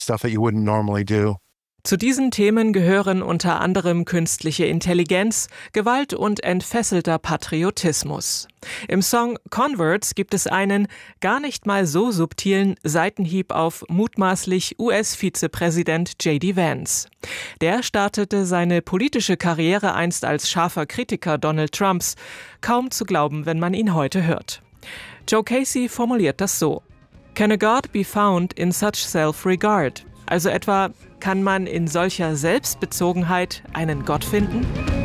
stuff that you wouldn't normally do. Zu diesen Themen gehören unter anderem künstliche Intelligenz, Gewalt und entfesselter Patriotismus. Im Song Converts gibt es einen gar nicht mal so subtilen Seitenhieb auf mutmaßlich US-Vizepräsident J.D. Vance. Der startete seine politische Karriere einst als scharfer Kritiker Donald Trumps. Kaum zu glauben, wenn man ihn heute hört. Joe Casey formuliert das so: Can a God be found in such self-regard? Also etwa, kann man in solcher Selbstbezogenheit einen Gott finden?